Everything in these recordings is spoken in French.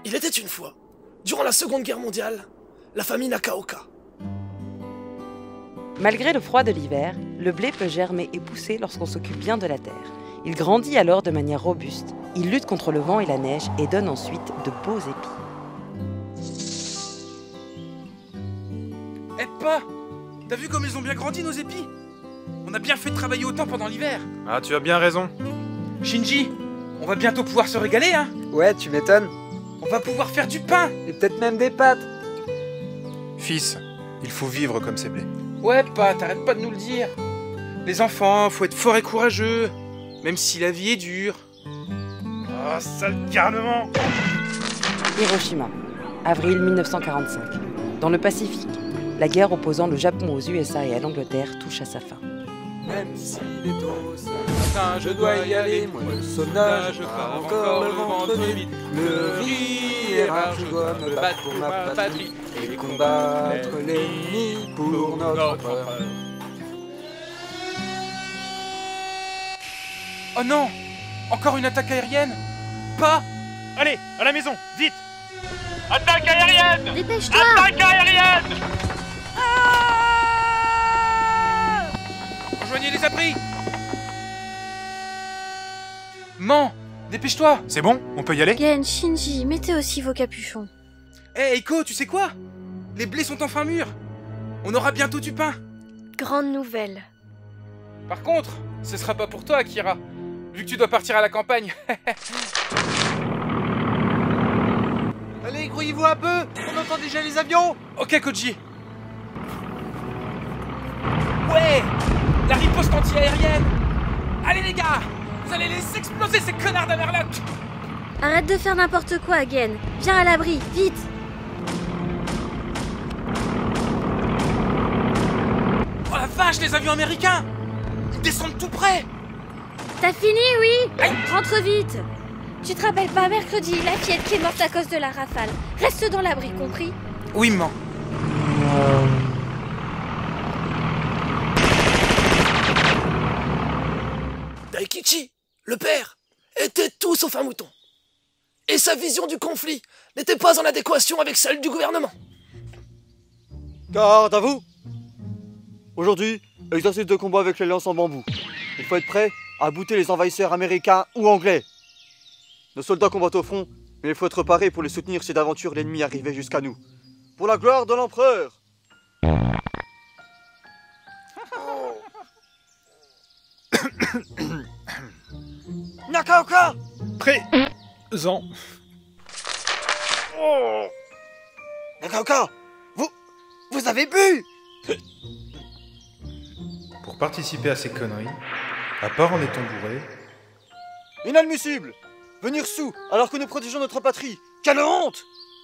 Il était une fois, durant la Seconde Guerre mondiale, la famille Nakaoka. Malgré le froid de l'hiver, le blé peut germer et pousser lorsqu'on s'occupe bien de la terre. Il grandit alors de manière robuste, il lutte contre le vent et la neige et donne ensuite de beaux épis. Eh pas! T'as vu comme ils ont bien grandi nos épis? On a bien fait de travailler autant pendant l'hiver. Ah, tu as bien raison. Shinji, on va bientôt pouvoir se régaler, hein? Ouais, tu m'étonnes. On va pouvoir faire du pain! Et peut-être même des pâtes. Fils, il faut vivre comme ces blés. Ouais, pas, t'arrêtes pas de nous le dire. Les enfants, faut être fort et courageux, même si la vie est dure. Ah, sale garnement! Hiroshima, avril 1945. Dans le Pacifique, la guerre opposant le Japon aux USA et à l'Angleterre touche à sa fin. Même s'il est tôt ce matin, je dois y aller. Moi le soldat, je pars encore le ventre vide. Le riz est rare, je dois me battre pour ma patrie et combattre l'ennemi pour notre honneur. Oh non! Encore une attaque aérienne? Pas! Allez, à la maison, vite! Attaque aérienne! Dépêche-toi! Attaque aérienne! Rejoignez les abris! Man, dépêche-toi! C'est bon? On peut y aller? Gen, Shinji, mettez aussi vos capuchons. Eh, Eiko, tu sais quoi? Les blés sont enfin mûrs! On aura bientôt du pain! Grande nouvelle. Par contre, ce sera pas pour toi, Akira, vu que tu dois partir à la campagne. Allez, grouillez-vous un peu. On entend déjà les avions. Ok, Koji. Ouais! La riposte anti-aérienne! Allez les gars! Vous allez laisser exploser ces connards d'Amerloc! Arrête de faire n'importe quoi, Gen. Viens à l'abri, vite. Oh la vache, les avions américains! Ils descendent tout près! T'as fini, oui? Aïe. Rentre vite. Tu te rappelles pas mercredi, la fillette qui est morte à cause de la rafale? Reste dans l'abri, compris? Oui, maman. Daikichi, le père, était tout sauf un mouton. Et sa vision du conflit n'était pas en adéquation avec celle du gouvernement. Garde à vous! Aujourd'hui, exercice de combat avec les lances en bambou. Il faut être prêt à bouter les envahisseurs américains ou anglais. Nos soldats combattent au front, mais il faut être paré pour les soutenir si d'aventure l'ennemi arrivait jusqu'à nous. Pour la gloire de l'empereur! Nakaoka! Présent. Nakaoka! Vous avez bu! Pour participer à ces conneries, à part en étant bourré, Inadmissible! Venir sous alors que nous protégeons notre patrie! Quelle honte!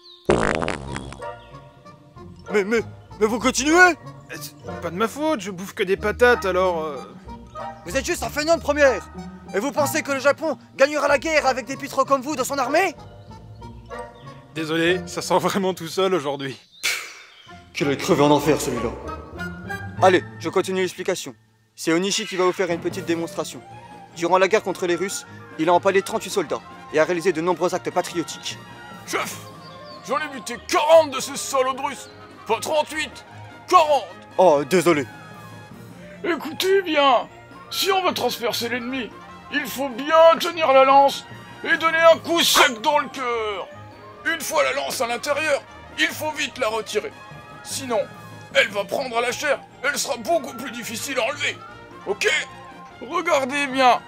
Mais vous continuez? pas de ma faute, je bouffe que des patates alors. Vous êtes juste un feignant de première! Et vous pensez que le Japon gagnera la guerre avec des pitrons comme vous dans son armée? Désolé, ça sent vraiment tout seul aujourd'hui. Qu'il aille crever en enfer celui-là! Allez, je continue l'explication. C'est Onishi qui va vous faire une petite démonstration. Durant la guerre contre les Russes, il a empalé 38 soldats et a réalisé de nombreux actes patriotiques. Chef! J'en ai buté 40 de ces salauds de Russes! Pas 38! 40! Oh, désolé. Écoutez bien! Si on veut transpercer l'ennemi, il faut bien tenir la lance et donner un coup sec dans le cœur! Une fois la lance à l'intérieur, il faut vite la retirer. Sinon, elle va prendre à la chair, elle sera beaucoup plus difficile à enlever. Ok? Regardez bien!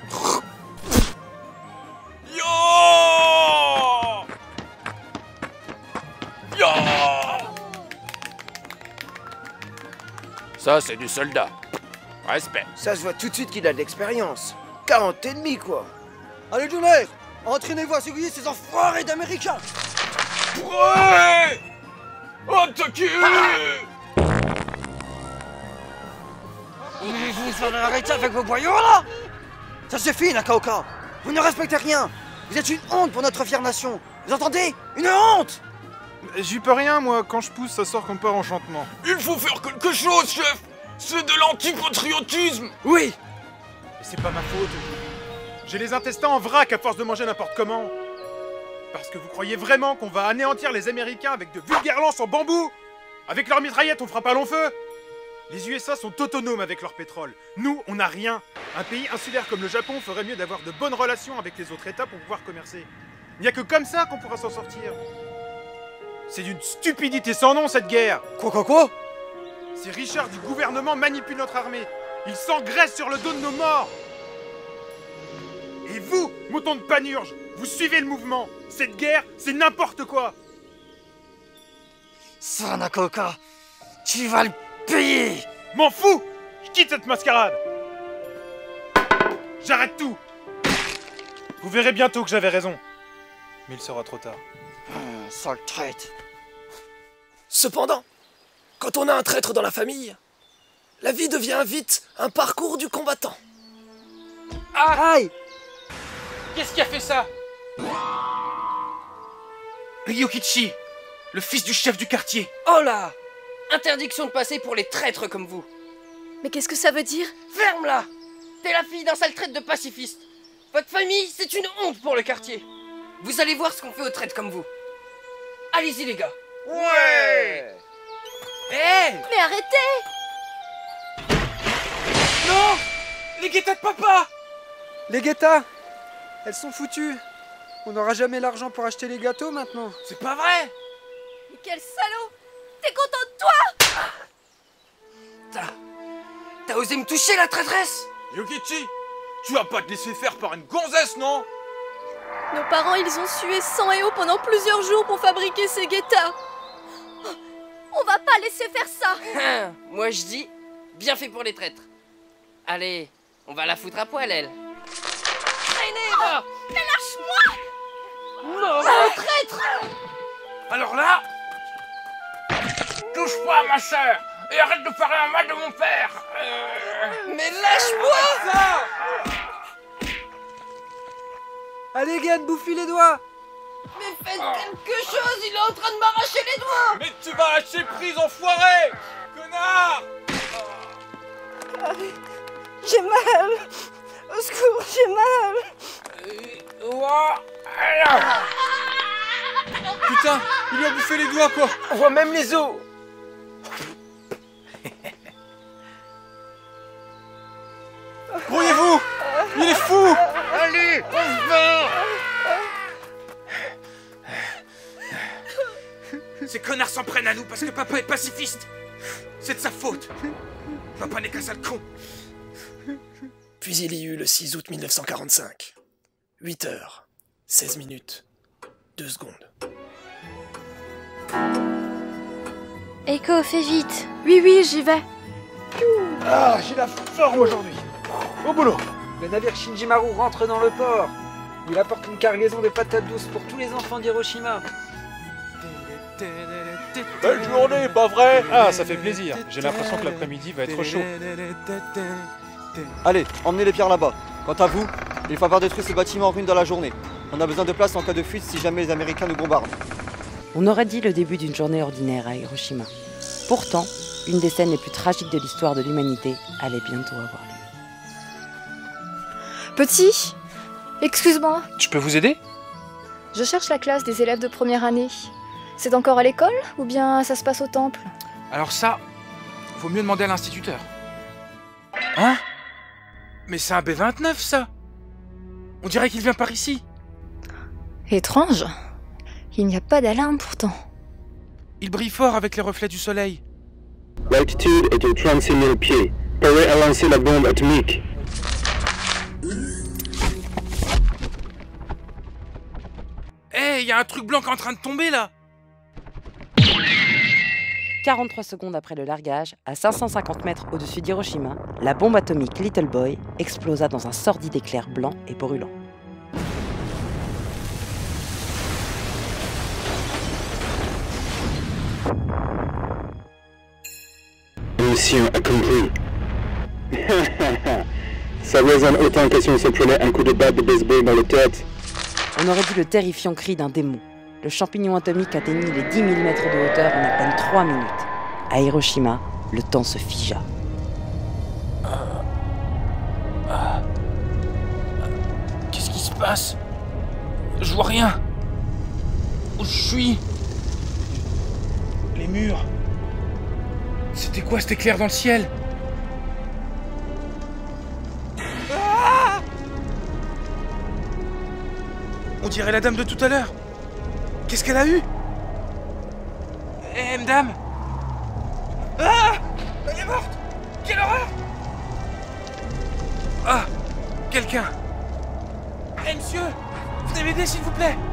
Ya! Ya! Ça, c'est du soldat. Respect. Ça se voit tout de suite qu'il a de l'expérience. 40 ennemis, quoi. Allez, Junior! Entraînez-vous à surveiller ces enfoirés d'Américains! Prêt! Attaquez! Vous allez arrêter avec vos boyaux, là! Ça suffit, Nakaoka! Vous ne respectez rien! Vous êtes une honte pour notre fière nation! Vous entendez? Une honte! J'y peux rien, moi, quand je pousse, ça sort comme par enchantement. Il faut faire quelque chose, chef! C'est de l'antipatriotisme! Oui! Mais c'est pas ma faute. J'ai les intestins en vrac à force de manger n'importe comment. Parce que vous croyez vraiment qu'on va anéantir les Américains avec de vulgaires lances en bambou? Avec leurs mitraillettes, on fera pas long feu? Les USA sont autonomes avec leur pétrole. Nous, on n'a rien. Un pays insulaire comme le Japon ferait mieux d'avoir de bonnes relations avec les autres États pour pouvoir commercer. Il n'y a que comme ça qu'on pourra s'en sortir. C'est d'une stupidité sans nom, cette guerre. Quoi? Ces Richards du gouvernement manipulent notre armée. Ils s'engraissent sur le dos de nos morts. Et vous, moutons de panurge, vous suivez le mouvement. Cette guerre, c'est n'importe quoi. Sanakoka, tu vas le payer. M'en fous. Je quitte cette mascarade. J'arrête tout. Vous verrez bientôt que j'avais raison. Mais il sera trop tard. Sale traître. Cependant, quand on a un traître dans la famille, la vie devient vite un parcours du combattant. Ah! Aïe! Qu'est-ce qui a fait ça? Ryokichi, le fils du chef du quartier. Oh là! Interdiction de passer pour les traîtres comme vous. Mais qu'est-ce que ça veut dire? Ferme-la! T'es la fille d'un sale traître de pacifiste. Votre famille, c'est une honte pour le quartier. Vous allez voir ce qu'on fait aux traîtres comme vous. Allez-y les gars. Ouais! Hé! Mais arrêtez! Non! Les guettas de papa! Les guettas, elles sont foutues. On n'aura jamais l'argent pour acheter les gâteaux maintenant. C'est pas vrai! Mais quel salaud! T'es content de toi? T'as osé me toucher la traîtresse? Yokichi, tu vas pas te laisser faire par une gonzesse, non? Nos parents, ils ont sué sang et eau pendant plusieurs jours pour fabriquer ces guettas. On va pas laisser faire ça. Moi je dis, bien fait pour les traîtres. Allez, on va la foutre à poil, elle. Traînez, va! Mais lâche-moi! Non! Traître! Alors là, touche pas à ma sœur et arrête de parler en mal de mon père. Mais lâche-moi! Allez, Gen, bouffe-lui les doigts. Mais faites quelque chose, il est en train de m'arracher les doigts! Mais tu vas lâcher prise, enfoiré! Connard! J'ai mal! Au secours, j'ai mal! Putain, il lui a bouffé les doigts, quoi! On voit même les os! Brouillez-vous! Il est fou! Allez, on se barre. Ces connards s'en prennent à nous parce que papa est pacifiste! C'est de sa faute! Papa n'est qu'un sale con! Puis il y eut le 6 août 1945. 8 heures, 16 minutes, 2 secondes. Eiko, fais vite. Oui, j'y vais. Ah, j'ai la forme aujourd'hui. Au boulot. Le navire Shinjimaru rentre dans le port. Il apporte une cargaison de patates douces pour tous les enfants d'Hiroshima. Belle journée, pas vrai? Ah, ça fait plaisir. J'ai l'impression que l'après-midi va être chaud. Allez, emmenez les pierres là-bas. Quant à vous, il faut avoir détruit ce bâtiment en ruine dans la journée. On a besoin de place en cas de fuite si jamais les Américains nous bombardent. On aurait dit le début d'une journée ordinaire à Hiroshima. Pourtant, une des scènes les plus tragiques de l'histoire de l'humanité allait bientôt avoir lieu. Petit, excuse-moi, Je peux vous aider? je cherche la classe des élèves de première année. C'est encore à l'école ou bien ça se passe au temple? Alors ça, vaut mieux demander à l'instituteur. Hein? Mais c'est un B29, ça! On dirait qu'il vient par ici. Étrange. Il n'y a pas d'alarme pourtant. Il brille fort avec les reflets du soleil. L'altitude est de 36 000 pieds. Prêt à lancer la bombe atomique. Hé, y a un truc blanc qui est en train de tomber, là! 43 secondes après le largage, à 550 mètres au-dessus d'Hiroshima, la bombe atomique Little Boy explosa dans un sordide éclair blanc et brûlant. Mission accomplie. Ça résonne autant que si on se prenait un coup de batte de baseball dans la tête. On aurait dit le terrifiant cri d'un démon. Le champignon atomique atteignit les 10 000 mètres de hauteur en à peine 3 minutes. À Hiroshima, le temps se figea. Qu'est-ce qui se passe? Je vois rien. où je suis. Les murs. C'était quoi cet éclair dans le ciel? Ah! On dirait la dame de tout à l'heure. Qu'est-ce qu'elle a eu? Eh, madame! Ah! Elle est morte! Quelle horreur! Ah! Quelqu'un! Eh, monsieur! Venez m'aider, s'il vous plaît!